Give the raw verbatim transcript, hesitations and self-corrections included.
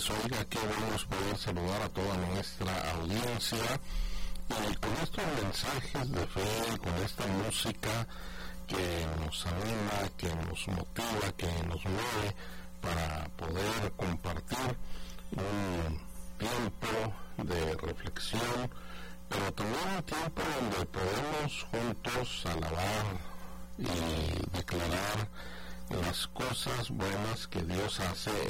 pues oiga, qué bueno es poder saludar a toda nuestra audiencia y con estos mensajes de fe, con esta música que nos anima, que nos motiva, que nos mueve para poder compartir un tiempo de reflexión, pero también un tiempo donde podemos juntos alabar y declarar las cosas buenas que Dios hace